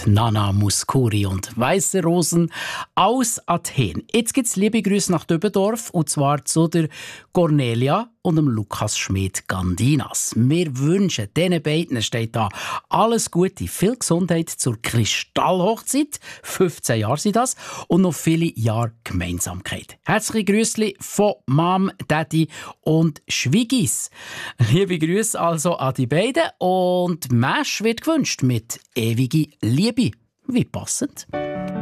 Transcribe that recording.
Nana Mouskouri und Weiße Rosen aus Athen. Jetzt gibt es liebe Grüße nach Döbendorf, und zwar zu der Cornelia und dem Lukas Schmidt-Gandinas. Wir wünschen diesen beiden, steht da, alles Gute, viel Gesundheit zur Kristallhochzeit. 15 Jahre sind das. Und noch viele Jahre Gemeinsamkeit. Herzliche Grüße von Mom, Daddy und Schwigis. Liebe Grüße also an die beiden. Und Mesh wird gewünscht mit ewige Liebe. Wie passend.